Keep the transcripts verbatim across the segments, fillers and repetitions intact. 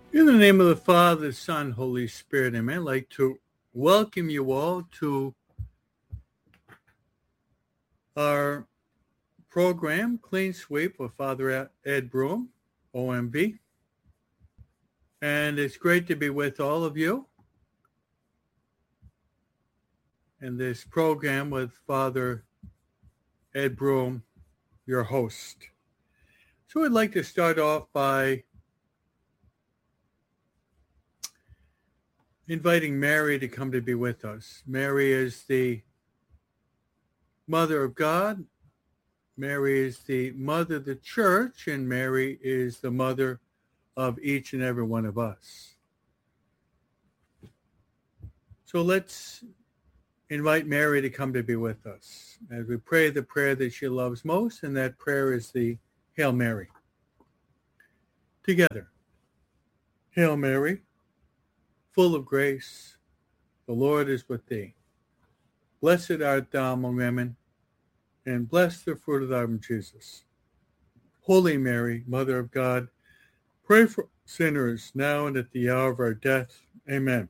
In the name of the Father, Son, Holy Spirit, amen. I'd like to welcome you all to our program, Clean Sweep with Father Ed Broom, O M B. And it's great to be with all of you in this program with Father Ed Broom, your host. So I'd like to start off by inviting Mary to come to be with us. Mary is the Mother of God. Mary is the Mother of the Church, and Mary is the Mother of each and every one of us. So let's invite Mary to come to be with us as we pray the prayer that she loves most, and that prayer is the Hail Mary. Together. Hail Mary, full of grace, the Lord is with thee. Blessed art thou among women, and blessed the fruit of thy womb, Jesus. Holy Mary, Mother of God, pray for sinners now and at the hour of our death. Amen.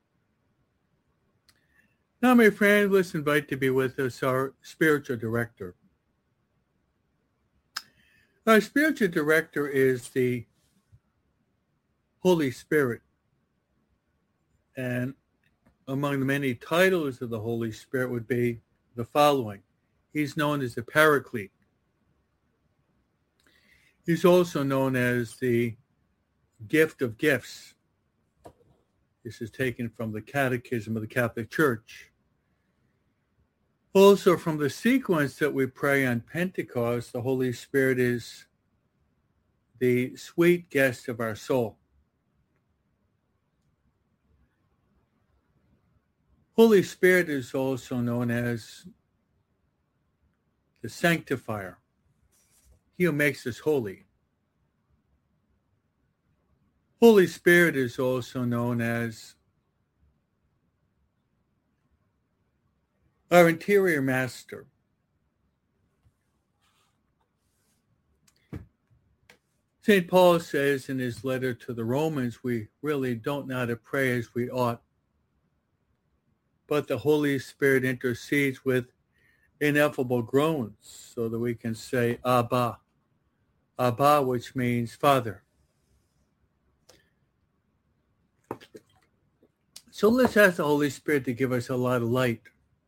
Now, my friends, let's invite to be with us our spiritual director. Our spiritual director is the Holy Spirit. And among the many titles of the Holy Spirit would be the following. He's known as the Paraclete. He's also known as the Gift of Gifts. This is taken from the Catechism of the Catholic Church. Also, from the sequence that we pray on Pentecost, the Holy Spirit is the sweet guest of our soul. Holy Spirit is also known as the Sanctifier. He who makes us holy. Holy Spirit is also known as our interior master. Saint Paul says in his letter to the Romans, we really don't know how to pray as we ought, but the Holy Spirit intercedes with ineffable groans so that we can say Abba, Abba, which means Father. So let's ask the Holy Spirit to give us a lot of light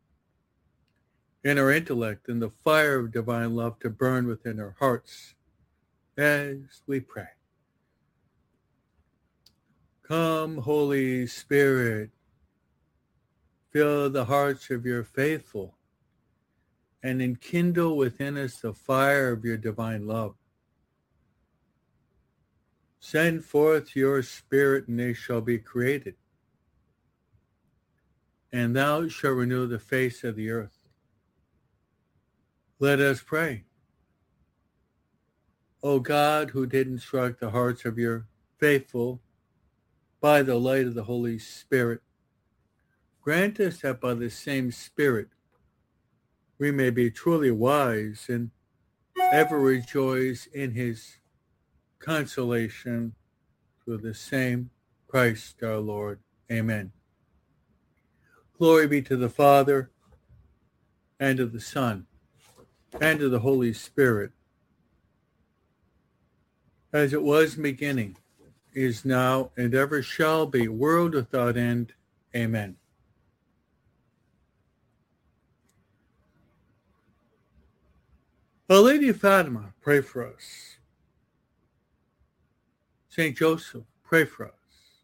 in our intellect and the fire of divine love to burn within our hearts as we pray. Come, Holy Spirit, fill the hearts of your faithful and enkindle within us the fire of your divine love. Send forth your Spirit, and they shall be created, and thou shalt renew the face of the earth. Let us pray. O God, who did instruct the hearts of your faithful by the light of the Holy Spirit, grant us that by the same Spirit we may be truly wise and ever rejoice in his consolation through the same Christ our Lord. Amen. Glory be to the Father, and to the Son, and to the Holy Spirit, as it was in the beginning, is now, and ever shall be, world without end. Amen. Our Lady of Fatima, pray for us. Saint Joseph, pray for us.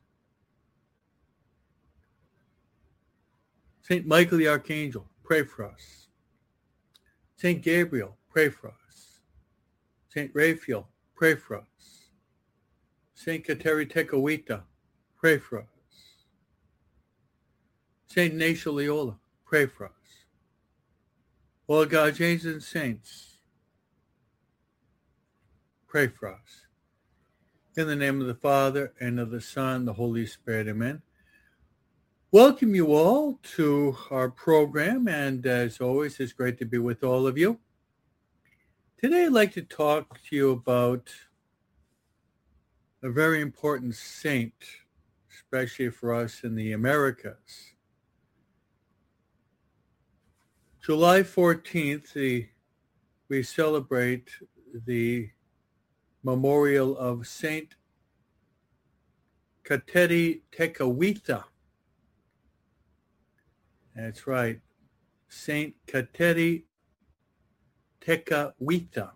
Saint Michael the Archangel, pray for us. Saint Gabriel, pray for us. Saint Raphael, pray for us. Saint Kateri Tekakwitha, pray for us. Saint Ignatius Loyola, pray for us. All God's angels and saints, pray for us. In the name of the Father, and of the Son, the Holy Spirit, amen. Welcome you all to our program, and as always, it's great to be with all of you. Today I'd like to talk to you about a very important saint, especially for us in the Americas. July fourteenth, the, we celebrate the memorial of Saint Kateri Tekakwitha. That's right, Saint Kateri Tekakwitha.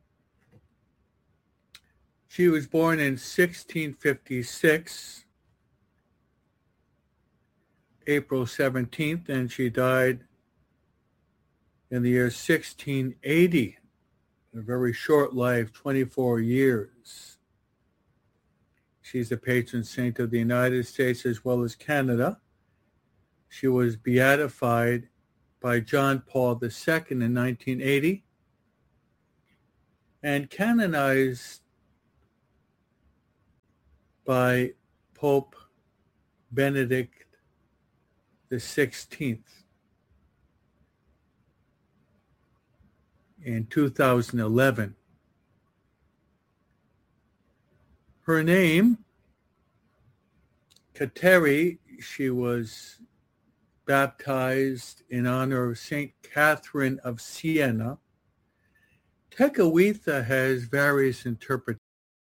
She was born in sixteen fifty-six, April seventeenth, and she died in the year sixteen eighty. A very short life, twenty-four years. She's the patron saint of the United States as well as Canada. She was beatified by John Paul the Second in nineteen eighty and canonized by Pope Benedict the sixteenth in two thousand eleven. Her name, Kateri, she was baptized in honor of Saint Catherine of Siena. Tekakwitha has various interpretations.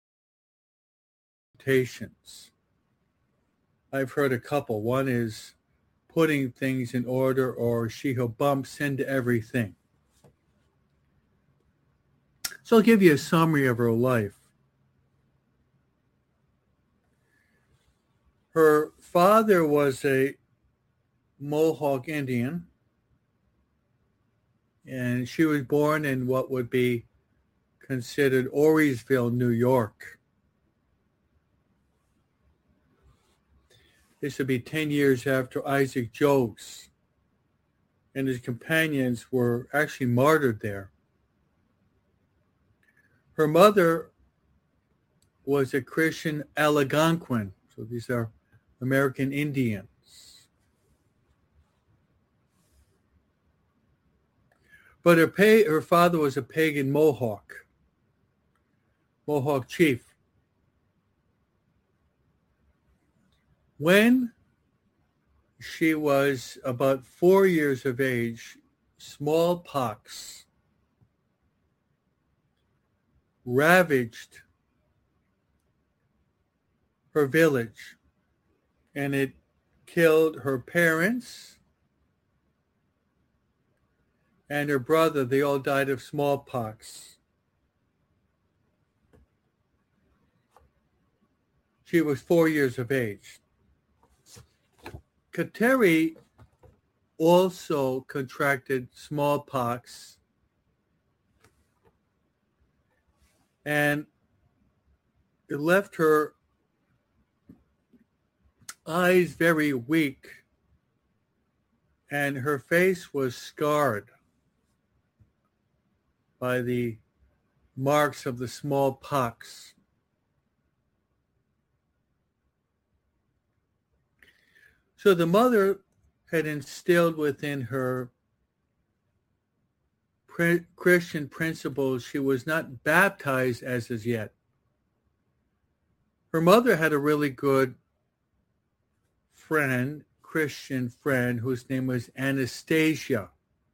I've heard a couple. One is putting things in order, or she who bumps into everything. So I'll give you a summary of her life. Her father was a Mohawk Indian, and she was born in what would be considered Voorheesville, New York. This would be ten years after Isaac Jogues and his companions were actually martyred there. Her mother was a Christian Algonquin, so these are American Indians. But her, pa- her father was a pagan Mohawk, Mohawk chief. When she was about four years of age, smallpox ravaged her village, and it killed her parents and her brother. They all died of smallpox. She was four years of age. Kateri also contracted smallpox, and it left her eyes very weak, and her face was scarred by the marks of the smallpox. So the mother had instilled within her pre- Christian principles. She was not baptized as as yet. Her mother had a really good friend, Christian friend, whose name was Anastasia,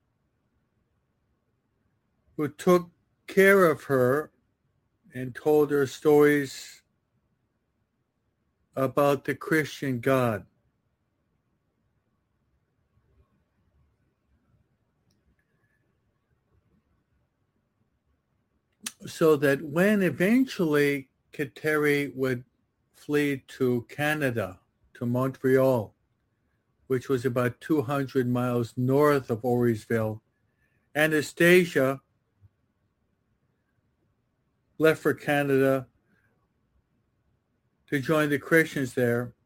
who took care of her and told her stories about the Christian God. So that when eventually Kateri would flee to Canada, to Montreal, which was about two hundred miles north of Voorheesville, Anastasia left for Canada to join the Christians there.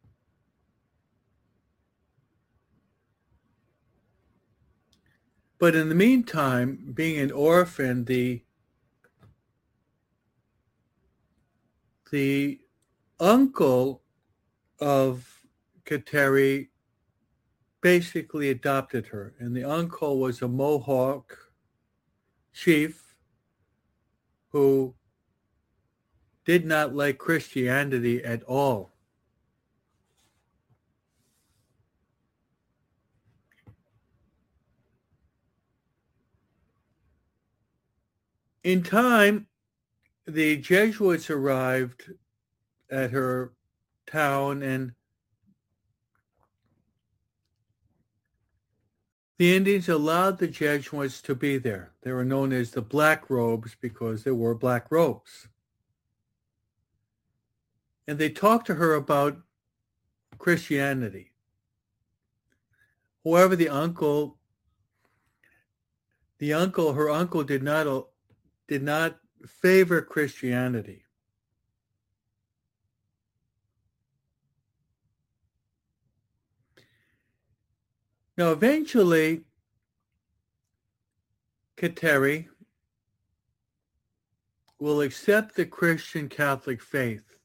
But in the meantime, being an orphan, the the uncle of Kateri basically adopted her, and the uncle was a Mohawk chief who did not like Christianity at all. In time, the Jesuits arrived at her town, and the Indians allowed the Jesuits to be there. They were known as the Black Robes because they wore black robes. And they talked to her about Christianity. However, the uncle, the uncle, her uncle did not, did not favor Christianity. Now, eventually, Kateri will accept the Christian Catholic faith.